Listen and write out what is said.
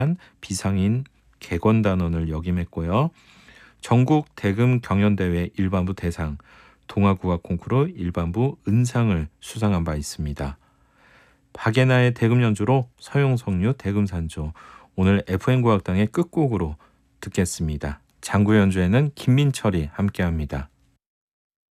비상인 객원단원을 역임했고요. 전국 대금 경연대회 일반부 대상, 동아국악 콩쿠르 일반부 은상을 수상한 바 있습니다. 박예나의 대금 연주로 서용석류 대금산조, 오늘 FN국악당의 끝곡으로 듣겠습니다. 장구 연주에는 김민철이 함께합니다.